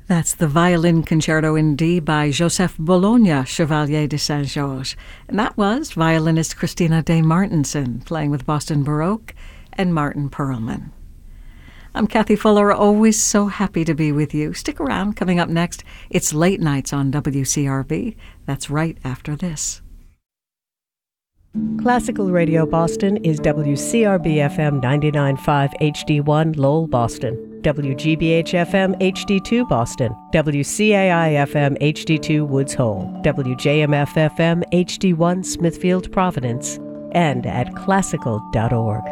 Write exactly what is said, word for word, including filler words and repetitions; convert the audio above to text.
That's the Violin Concerto in D by Joseph Bologna, Chevalier de Saint-Georges. And that was violinist Christina Day Martinson playing with Boston Baroque and Martin Perlman. I'm Kathy Fuller, always so happy to be with you. Stick around. Coming up next, it's Late Nights on W C R B. That's right after this. Classical Radio Boston is W C R B F M ninety-nine point five H D one Lowell, Boston, W G B H F M H D two Boston, W C A I F M H D two Woods Hole, W J M F F M H D one Smithfield, Providence, and at classical dot org.